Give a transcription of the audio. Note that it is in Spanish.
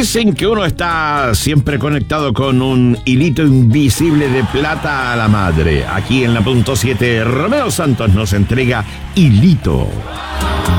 Dicen que uno está siempre conectado con un hilito invisible de plata a la madre. Aquí en la punto 7, Romeo Santos nos entrega Hilito.